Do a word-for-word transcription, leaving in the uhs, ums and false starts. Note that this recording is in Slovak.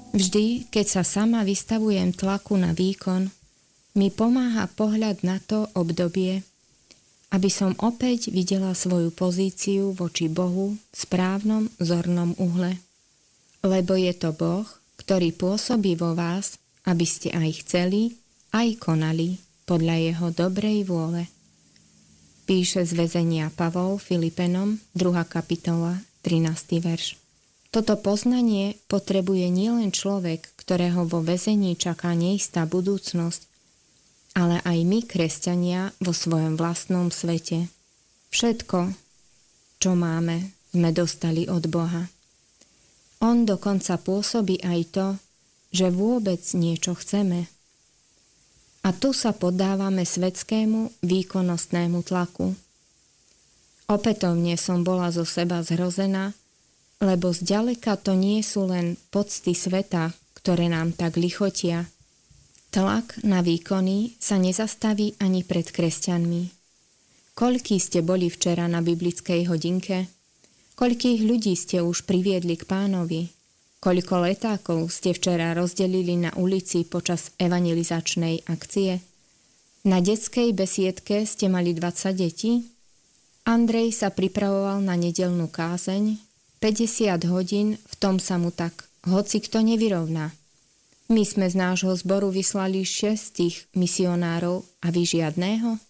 Vždy, keď sa sama vystavujem tlaku na výkon, mi pomáha pohľad na to obdobie, aby som opäť videla svoju pozíciu voči Bohu v správnom zornom uhle. Lebo je to Boh, ktorý pôsobí vo vás, aby ste aj chceli, aj konali podľa jeho dobrej vôle. Píše z väzenia Pavol Filipenom, druhá kapitola, trinásty verš. Toto poznanie potrebuje nielen človek, ktorého vo väzení čaká neistá budúcnosť, ale aj my, kresťania, vo svojom vlastnom svete. Všetko, čo máme, sme dostali od Boha. On dokonca pôsobí aj to, že vôbec niečo chceme. A tu sa poddávame svetskému výkonnostnému tlaku. Opätovne som bola zo seba zhrozená, lebo zďaleka to nie sú len pocty sveta, ktoré nám tak lichotia. Tlak na výkony sa nezastaví ani pred kresťanmi. Koľkí ste boli včera na biblickej hodinke? Koľkých ľudí ste už priviedli k Pánovi? Koľko letákov ste včera rozdelili na ulici počas evangelizačnej akcie? Na detskej besiedke ste mali dvadsať detí? Andrej sa pripravoval na nedeľnú kázeň, päťdesiat hodín, v tom sa mu tak hocikto nevyrovná. My sme z nášho zboru vyslali šesť misionárov a vy žiadného?